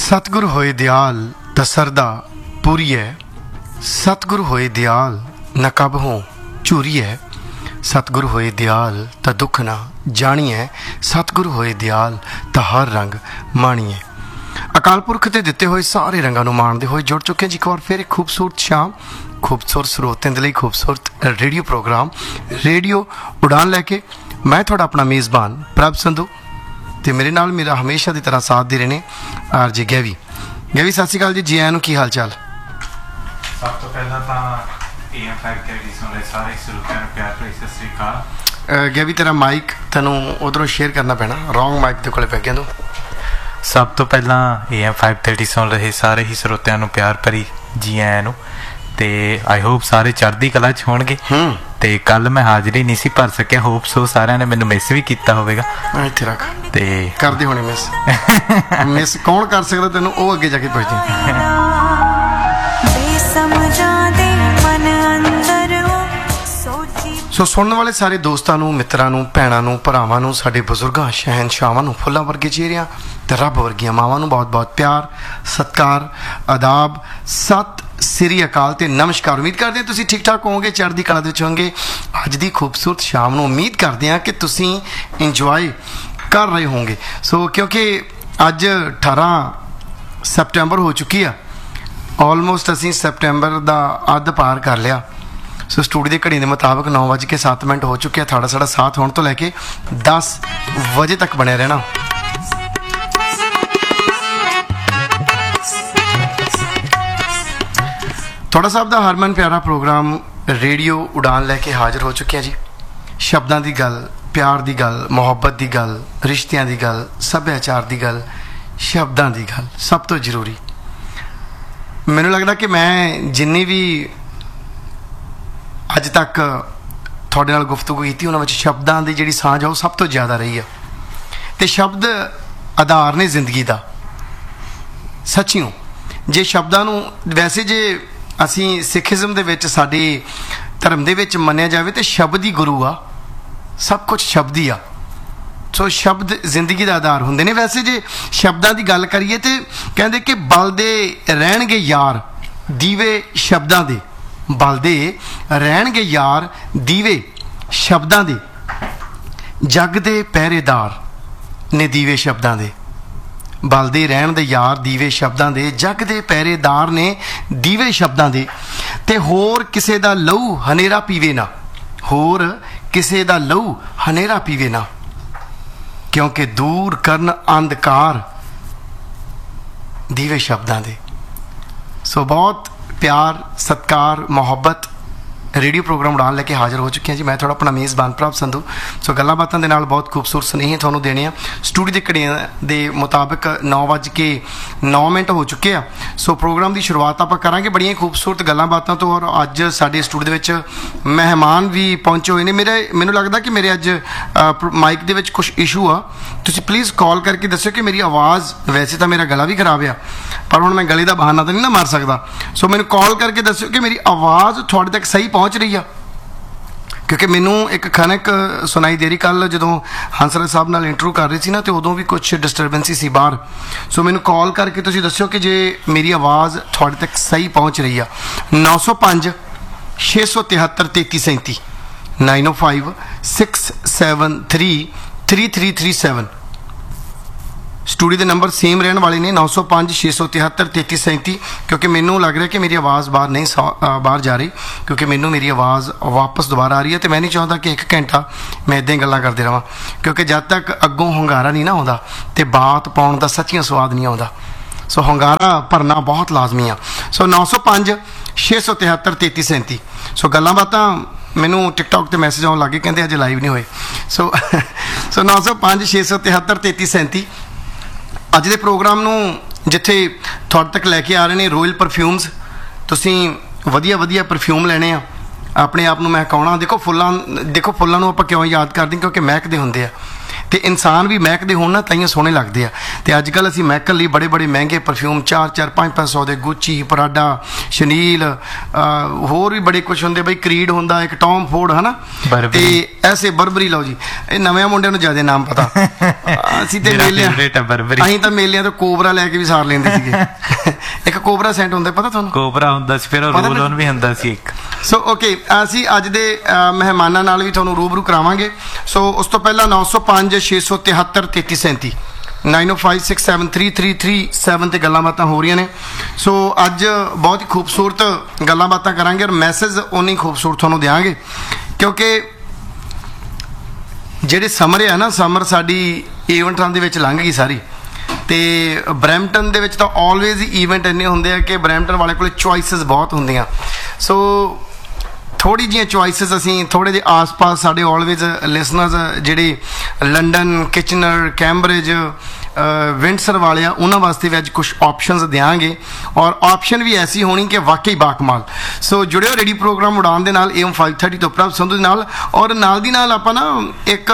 सतगुरु होए दयाल त सरदा पूरी है, सतगुरु होए दयाल न कब हो झूरी है, सतगुरु होए दयाल त दुख ना जानिए, सतगुरु होए दयाल त हर रंग माणीए। अकाल पुरख के दिते हुए सारे रंगों माणते हुए जुड़ चुके हैं जी एक बार फिर एक खूबसूरत शाम खूबसूरत स्रोतें के लिए खूबसूरत रेडियो प्रोग्राम रेडियो उड़ान लैके मैं थोड़ा अपना मेज़बान प्रभ संधू तो मेरे नाल मेरा हमेशा की तरह साथ दे रहे हैं आर जी गैवी। गैवी सत श्री अकाल जी, जी आया नूं, की हाल चाल? सब तो पहला सारे श्रोतिਆਂ ਨੂੰ प्यार भरी सत श्री अकाल। गैवी तेरा माइक तेनों उधरों शेयर करना पैना, रॉन्ग माइक दे कोले पै गया तूं। सब तो पहला AM 530 सुन रहे सारे ही श्रोतिਆਂ ਨੂੰ प्यार भरी जी आया नूं ते आई होप सारे चढ़दी कला च होणगे। ते कल मैं हाजिरी नहीं सी भर सकिया, होप सो सारिਆਂ ने मैनूं मिस भी कीता होवेगा। इत्थे रख ते करदे होणे मिस मिस कौन कर सकदा तैनूं ਉਹ ਅੱਗੇ ਜਾ ਕੇ ਪੁੱਛਦੇ। सो सुनने वाले सारे दोस्तों, मित्रों, भैनों, भरावां, साडे बजुर्गों, शहनशाहां, फुल्लां वर्गे चेहरियां ते रब वर्गियां मावां नूं बहुत बहुत प्यार सत्कार आदाब सत श्री अकाल ते नमस्कार। उम्मीद करते हैं तुसीं ठीक ठाक होवोगे, चढ़दी कला दे विच होवोगे। अज दी खूबसूरत शाम नूं उम्मीद करते हैं कि तुसीं इंजॉय कर रहे होंगे। सो क्योंकि अज 18 सैप्टेंबर हो चुकी है, ऑलमोस्ट असीं सैप्टेंबर दा अध पार कर लिया। सो स्टूडियो की घड़ी के मुताबिक 9:07 हो चुके हैं। थोड़ा साड़ा साथ होने तो लैके 10 बजे तक बने रहना। थोड़ा साहब का हरमन प्यारा प्रोग्राम रेडियो उड़ान लैके हाजिर हो चुके हैं जी। शब्दों की गल, प्यार की गल, मुहब्बत की गल, रिश्तियां की गल, सभ्याचार की गल, शब्दों की गल सब तो जरूरी। मैनूं लगता कि मैं जिन्नी भी अज तक थोड़े नाल गुफ्तगू की उन्होंने शब्दों की जी सांझ है सब तो ज़्यादा रही है। तो शब्द आधार ने जिंदगी का सच्चियों। जे शब्दों वैसे जे असी सिखिज़म दे विच साडे धर्म दे विच मन्निया जाए तो शब्द ही गुरु आ, सब कुछ शब्द ही आ। सो शब्द जिंदगी का आधार होंदे ने। वैसे जे शब्दों की गल करिए तो कहते कि बलदे रहणगे यार दीवे शब्दों दे, बलदे रहणगे यार दीवे शब्दों दे, जग दे पहरेदार ने दीवे शब्दों दे। बलदे रहण दे यार दीवे शब्दों दे, जग दे पहरेदार ने दीवे शब्दों दे। ते होर किसे दा लहू हनेरा पीवे ना, होर किसे दा लहू हनेरा पीवे ना, क्योंकि दूर करन अंधकार दीवे शब्दों दे। सो बहुत प्यार सत्कार मुहब्बत रेडियो प्रोग्राम उड़ान लैके हाजिर हो चुके हैं जी। मैं थोड़ा अपना मेज़बान प्रभ संधू। सो गल्लां बातां दे नाल बहुत खूबसूरत सुनेहे तुहानूं देने आ। स्टूडियो की घड़ियां दे मुताबिक 9:09 हो चुके हैं। सो प्रोग्राम की शुरुआत आपां करांगे बड़ियां खूबसूरत गल्लां बातां तो। और अज साडे स्टूडियो दे विच मेहमान भी पहुंचे हुए ने। मैनूं लगदा कि मेरे अज माइक दे विच कुछ इशू आ। तुसीं प्लीज़ कॉल करके दस्सिओ कि मेरी आवाज़, वैसे तो मेरा गला भी खराब आ पर हुण मैं गले का बहाना तो नहीं ना मार सकदा। सो मैनूं कॉल करके दस्सिओ कि मेरी आवाज़ तुहाडे तक सही पहुँच रही है, क्योंकि मैनू एक खनक सुनाई दे रही। कल जो हंसराज साहब नाल इंटरव्यू कर रही थी ना, तो उदों भी कुछ डिस्टरबेंसी सी बाहर। सो मैनू कॉल करके तुसीं दस्सिओ कि जे मेरी आवाज़ तुहाडे तक सही पहुँच रही है। 905 673 3337 905 673 3337 स्टूडियो के नंबर सेम रहने वाले ने 905 673 3337। क्योंकि मैनू लग रहा है कि मेरी आवाज़ बाहर नहीं बाहर जा रही, क्योंकि मैनू मेरी आवाज़ वापस दोबारा आ रही है। तो मैं नहीं चाहता कि 1 घंटा मैं इदां ही गल्लां करते रहां, क्योंकि जब तक अगों हंगारा नहीं ना आउंदा तो बात पाउण दा सच्चियां स्वाद नहीं आउंदा। सो हंगारा भरना बहुत लाजमी आ। सो 905 673 3337। सो गल्लां बातां मैनू टिकटॉक ते मैसेज आउण लग गए, कहंदे अज लाइव नहीं होए। सो 905 673 3337। अज के प्रोग्राम नूं जिथे तुहाडे तक लैके आ रहे हैं रॉयल परफ्यूम्स। तुसीं वधिया वधिया परफ्यूम लैणे आ, अपने आप नूं महकाउणा। देखो फुल्लां नूं आपां क्यों याद करदे, क्योंकि महकदे हुंदे आ। ਤੇ ਇਨਸਾਨ ਵੀ ਮਹਿਕਦੇ ਹੋਣ ਨਾ ਤਾਈਓ ਸੋਹਣੇ ਲੱਗਦੇ ਆ। ਤੇ ਅੱਜ ਕੱਲ੍ਹ ਅਸੀਂ ਮਹਿਕਣ ਲਈ ਬੜੇ ਬੜੇ ਮਹਿੰਗੇ ਪਰਫਿਊਮ 4-4 5-500 ਦੇ, ਗੁੱਚੀ, ਪਰਾਡਾ, ਸ਼ਨੀਲ, ਹੋਰ ਵੀ ਬੜੇ ਕੁਛ ਹੁੰਦੇ ਬਈ, ਕਰੀਡ ਹੁੰਦਾ, ਇੱਕ ਟੌਮ ਫੋਰਡ ਹੈ ਨਾ, ਤੇ ਐਸੇ ਬਰਬਰੀ। ਲਓ ਜੀ, ਇਹ ਨਵਿਆਂ ਮੁੰਡਿਆਂ ਨੂੰ ਜ਼ਿਆਦਾ ਨਾਮ ਪਤਾ। ਅਸੀਂ ਤੇ ਮੇਲਿਆਂ, ਅਸੀਂ ਤਾਂ ਮੇਲਿਆਂ ਤੋਂ ਕੋਬਰਾ ਲੈ ਕੇ ਵੀ ਸਾਰ ਲੈਂਦੇ ਸੀਗੇ। ਇੱਕ ਕੋਬਰਾ ਸੈਂਟ ਹੁੰਦਾ, ਪਤਾ ਤੁਹਾਨੂੰ? ਕੋਬਰਾ ਹੁੰਦਾ ਸੀ, ਫਿਰ ਰੋਲ ਔਨ ਵੀ ਹੁੰਦਾ ਸੀ ਇੱਕ। ਸੋ ਓਕੇ, ਅਸੀਂ ਅੱਜ ਦੇ ਮਹਿਮਾਨਾਂ ਨਾਲ ਵੀ ਤੁਹਾਨੂੰ ਰੂਬਰੂ ਕਰਾਵਾਂਗੇ। ਸੋ ਉਸ ਤੋਂ ਪਹਿਲਾਂ 905 673 3337 9056733337 ਤੇ ਗੱਲਾਂ ਬਾਤਾਂ ਹੋ ਰਹੀਆਂ ਨੇ। ਸੋ ਅੱਜ ਬਹੁਤ ਹੀ ਖੂਬਸੂਰਤ ਗੱਲਾਂ ਬਾਤਾਂ ਕਰਾਂਗੇ, ਔਰ ਮੈਸੇਜ ਉਨੀ ਖੂਬਸੂਰਤ ਤੁਹਾਨੂੰ ਦਿਆਂਗੇ, ਕਿਉਂਕਿ ਜਿਹੜੇ ਸਮਰ ਆ ਨਾ, ਸਮਰ ਸਾਡੀ ਈਵੈਂਟਾਂ ਦੇ ਵਿੱਚ ਲੰਘ ਗਈ ਸਾਰੀ। ਤੇ ਬਰੈਂਪਟਨ ਦੇ ਵਿੱਚ ਤਾਂ ਆਲਵੇਜ਼ ਹੀ ਈਵੈਂਟ ਇੰਨੇ ਹੁੰਦੇ ਆ ਕਿ ਬਰੈਂਪਟਨ ਵਾਲੇ ਕੋਲ ਚੁਆਇਸਿਸ ਬਹੁਤ ਹੁੰਦੀਆਂ। ਸੋ ਥੋੜ੍ਹੀ ਜਿਹੀਆਂ ਚੁਆਇਸਿਸ ਅਸੀਂ ਥੋੜ੍ਹੇ ਜਿਹੇ ਆਸ-ਪਾਸ ਸਾਡੇ ਆਲਵੇਜ਼ ਲਿਸਨਰਸ ਜਿਹੜੇ ਲੰਡਨ, ਕਿਚਨਰ, ਕੈਂਬਰਿਜ, ਵਿੰਡਸਰ ਵਾਲੇ ਆ, ਉਹਨਾਂ ਵਾਸਤੇ ਵੀ ਅੱਜ ਕੁਝ ਆਪਸ਼ਨਸ ਦਿਆਂਗੇ, ਔਰ ਆਪਸ਼ਨ ਵੀ ਐਸੀ ਹੋਣੀ ਕਿ ਵਾਕਈ ਬਾਕਮਾਲ। ਸੋ ਜੁੜਿਓ ਰੇਡੀ ਪ੍ਰੋਗਰਾਮ ਉਡਾਨ ਦੇ ਨਾਲ, AM 530 ਤੋਂ ਪ੍ਰਭ ਸੰਧੂ ਦੇ ਨਾਲ। ਔਰ ਨਾਲ ਦੀ ਨਾਲ ਆਪਾਂ ਇੱਕ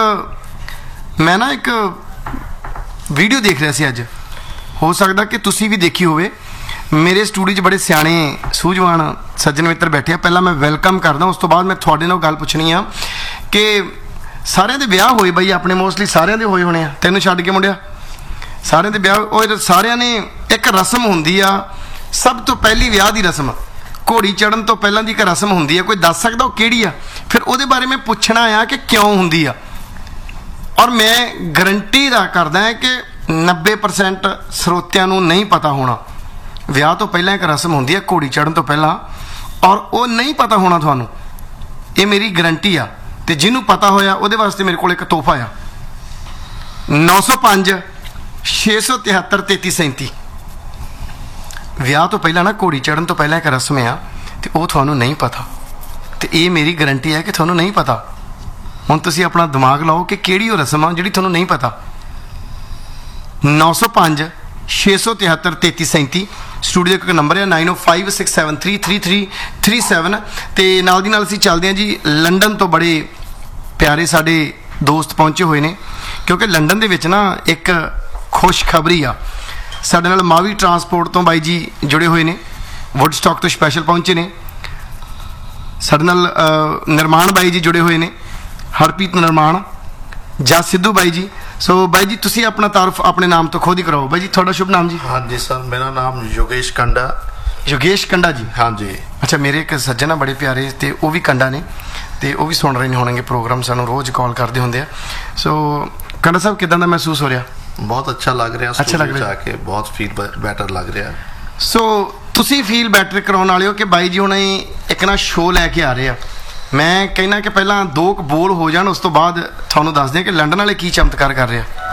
ਵੀਡੀਓ ਦੇਖ ਰਿਹਾ ਸੀ ਅੱਜ, ਹੋ ਸਕਦਾ ਕਿ ਤੁਸੀਂ ਵੀ ਦੇਖੀ ਹੋਵੇ। ਮੇਰੇ ਸਟੂਡੀਓ 'ਚ ਬੜੇ ਸਿਆਣੇ ਸੂਝਵਾਨ ਸੱਜਣ ਮਿੱਤਰ ਬੈਠੇ ਆ। ਪਹਿਲਾਂ ਮੈਂ ਵੈਲਕਮ ਕਰਦਾ, ਉਸ ਤੋਂ ਬਾਅਦ ਮੈਂ ਤੁਹਾਡੇ ਨਾਲ ਗੱਲ ਪੁੱਛਣੀ ਆ ਕਿ ਸਾਰਿਆਂ ਦੇ ਵਿਆਹ ਹੋਏ ਬਈ, ਆਪਣੇ ਮੋਸਟਲੀ ਸਾਰਿਆਂ ਦੇ ਹੋਏ ਹੋਣੇ ਆ, ਤੈਨੂੰ ਛੱਡ ਕੇ ਮੁੰਡਿਆ, ਸਾਰਿਆਂ ਦੇ ਵਿਆਹ। ਉਹ ਸਾਰਿਆਂ ਨੇ ਇੱਕ ਰਸਮ ਹੁੰਦੀ ਆ, ਸਭ ਤੋਂ ਪਹਿਲੀ ਵਿਆਹ ਦੀ ਰਸਮ, ਘੋੜੀ ਚੜ੍ਹਨ ਤੋਂ ਪਹਿਲਾਂ ਦੀ ਇੱਕ ਰਸਮ ਹੁੰਦੀ ਆ। ਕੋਈ ਦੱਸ ਸਕਦਾ ਉਹ ਕਿਹੜੀ ਆ? ਫਿਰ ਉਹਦੇ ਬਾਰੇ ਮੈਂ ਪੁੱਛਣਾ ਆ ਕਿ ਕਿਉਂ ਹੁੰਦੀ ਆ। ਔਰ ਮੈਂ ਗਰੰਟੀ ਦਾ ਕਰਦਾ ਹੈ ਕਿ 90% ਸਰੋਤਿਆਂ ਨੂੰ ਨਹੀਂ ਪਤਾ ਹੋਣਾ। ਵਿਆਹ ਤੋਂ ਪਹਿਲਾਂ ਇੱਕ ਰਸਮ ਹੁੰਦੀ ਹੈ ਘੋੜੀ ਚੜ੍ਹਨ ਤੋਂ ਪਹਿਲਾਂ, ਔਰ ਉਹ ਨਹੀਂ ਪਤਾ ਹੋਣਾ ਤੁਹਾਨੂੰ, ਇਹ ਮੇਰੀ ਗਰੰਟੀ ਆ। ਤੇ ਜਿਹਨੂੰ ਪਤਾ ਹੋਇਆ ਉਹਦੇ ਵਾਸਤੇ ਮੇਰੇ ਕੋਲ ਇੱਕ ਤੋਹਫਾ ਆ, 905 673 3337। ਵਿਆਹ ਤੋਂ ਪਹਿਲਾਂ ਨਾ ਘੋੜੀ ਚੜ੍ਹਨ ਤੋਂ ਪਹਿਲਾਂ ਇੱਕ ਰਸਮ ਆ, ਤੇ ਉਹ ਤੁਹਾਨੂੰ ਨਹੀਂ ਪਤਾ, ਤੇ ਇਹ ਮੇਰੀ ਗਰੰਟੀ ਹੈ ਕਿ ਤੁਹਾਨੂੰ ਨਹੀਂ ਪਤਾ। ਹੁਣ ਤੁਸੀਂ ਆਪਣਾ ਦਿਮਾਗ ਲਾਓ ਕਿ ਕਿਹੜੀ ਉਹ ਰਸਮ ਆ ਜਿਹੜੀ ਤੁਹਾਨੂੰ ਨਹੀਂ ਪਤਾ। 905 673 3337 ਸਟੂਡੀਓ ਦਾ ਇੱਕ ਨੰਬਰ ਹੈ, 9056733337। ਤੇ ਨਾਲ ਦੀ ਨਾਲ ਅਸੀਂ ਚੱਲਦੇ ਹਾਂ ਜੀ, ਲੰਡਨ ਤੋਂ ਬੜੇ ਪਿਆਰੇ ਸਾਡੇ ਦੋਸਤ ਪਹੁੰਚੇ ਹੋਏ ਨੇ, ਕਿਉਂਕਿ ਲੰਡਨ ਦੇ ਵਿੱਚ ਨਾ ਇੱਕ ਖੁਸ਼ਖਬਰੀ ਆ। ਸਾਡੇ ਨਾਲ ਮਾਵੀ ਟਰਾਂਸਪੋਰਟ ਤੋਂ ਬਾਈ ਜੀ ਜੁੜੇ ਹੋਏ ਨੇ, ਵੁੱਡਸਟਾਕ ਤੋਂ ਸਪੈਸ਼ਲ ਪਹੁੰਚੇ ਨੇ। ਸਾਡੇ ਨਾਲ ਨਿਰਮਾਣ ਬਾਈ ਜੀ ਜੁੜੇ ਹੋਏ ਨੇ, ਹਰਪ੍ਰੀਤ ਨਿਰਮਾਣ, ਜਸ ਸਿੱਧੂ ਬਾਈ ਜੀ। ਸੋ ਬਾਈ ਜੀ, ਤੁਸੀਂ ਆਪਣਾ ਤਾਰਫ ਆਪਣੇ ਨਾਮ ਤੋਂ ਖੁਦ ਹੀ ਕਰਾਓ। ਬਾਈ ਜੀ, ਤੁਹਾਡਾ ਸ਼ੁਭ ਨਾਮ ਜੀ? ਹਾਂਜੀ ਸਰ, ਮੇਰਾ ਨਾਮ ਯੋਗੇਸ਼ ਕੰਡਾ। ਯੋਗੇਸ਼ ਕੰਡਾ ਜੀ? ਹਾਂਜੀ। ਅੱਛਾ, ਮੇਰੇ ਇੱਕ ਸੱਜਣ ਆ ਬੜੇ ਪਿਆਰੇ, ਤੇ ਉਹ ਵੀ ਕੰਡਾ ਨੇ, ਤੇ ਉਹ ਵੀ ਸੁਣ ਰਹੇ ਨੇ ਹੋਣਗੇ ਪ੍ਰੋਗਰਾਮ, ਸਾਨੂੰ ਰੋਜ਼ ਕਾਲ ਕਰਦੇ ਹੁੰਦੇ ਆ। ਸੋ ਕੰਡਾ ਸਾਹਿਬ, ਕਿਦਾਂ ਦਾ ਮਹਿਸੂਸ ਹੋ ਰਿਹਾ? ਬਹੁਤ ਅੱਛਾ ਲੱਗ ਰਿਹਾ, ਅੱਛਾ ਲੱਗ ਰਿਹਾ, ਆ ਕੇ ਬਹੁਤ ਫੀਲ ਬੈਟਰ ਲੱਗ ਰਿਹਾ। ਸੋ ਤੁਸੀਂ ਫੀਲ ਬੈਟਰ ਕਰਾਉਣ ਵਾਲੇ ਹੋ ਕਿ ਬਾਈ ਜੀ ਹੁਣ ਇੱਕ ਨਾ ਸ਼ੋਅ ਲੈ ਕੇ ਆ ਰਹੇ ਆ। ਮੈਂ ਕਹਿੰਦਾ ਕਿ ਪਹਿਲਾਂ ਦੋ ਕੁ ਬੋਲ ਹੋ ਜਾਣ, ਉਸ ਤੋਂ ਬਾਅਦ ਤੁਹਾਨੂੰ ਦੱਸਦੇ ਕਿ ਲੰਡਨ ਵਾਲੇ ਕੀ ਚਮਤਕਾਰ ਕਰ ਰਹੇ ਆ।